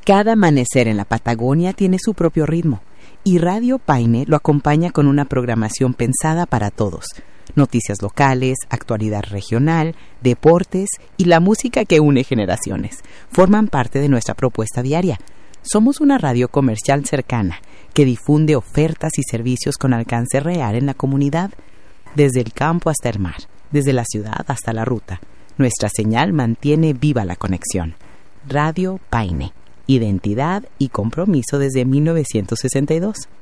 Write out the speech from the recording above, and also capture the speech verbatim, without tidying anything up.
Cada amanecer en la Patagonia tiene su propio ritmo y Radio Paine lo acompaña con una programación pensada para todos. Noticias locales, actualidad regional, deportes y la música que une generaciones forman parte de nuestra propuesta diaria. Somos una radio comercial cercana que difunde ofertas y servicios con alcance real en la comunidad, desde el campo hasta el mar, desde la ciudad hasta la ruta. Nuestra señal mantiene viva la conexión. Radio Paine, identidad y compromiso desde mil novecientos sesenta y dos.